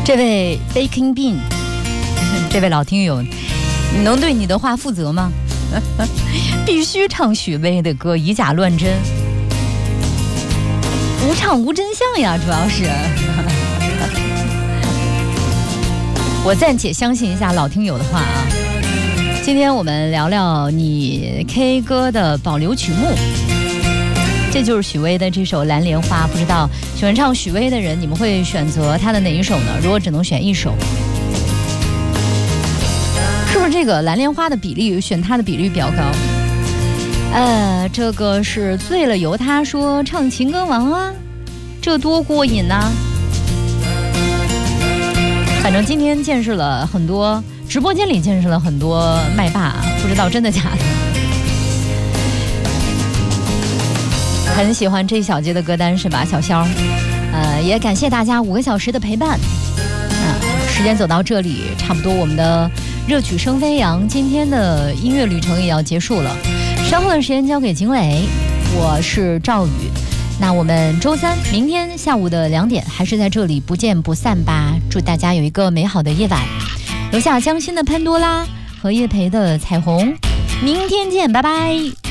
这位 Baking Bean， 这位老听友，你能对你的话负责吗？必须唱许巍的歌，以假乱真，无唱无真相呀，主要是。我暂且相信一下老听友的话啊。今天我们聊聊你 K 歌的保留曲目，这就是许巍的这首《蓝莲花》。不知道喜欢唱许巍的人，你们会选择他的哪一首呢？如果只能选一首，是不是这个《蓝莲花》的比例选他的比率比较高？这个是醉了由他说唱情歌王啊，这多过瘾啊！反正今天见识了很多，直播间里见识了很多麦霸，不知道真的假的。很喜欢这一小节的歌单是吧，小肖？也感谢大家5个小时的陪伴。时间走到这里，差不多我们的热曲声飞扬今天的音乐旅程也要结束了。稍后的时间交给景磊，我是赵宇。那我们周三明天下午的2点还是在这里不见不散吧。祝大家有一个美好的夜晚。留下江心的潘多拉和叶培的彩虹，明天见，拜拜。